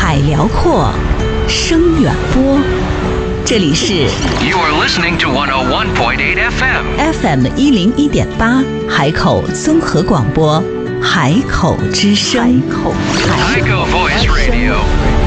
海辽阔，声远播。这里是 You are listening to 101.8 FM101.8海口综合广播，海口之声。 海口 Voice Radio。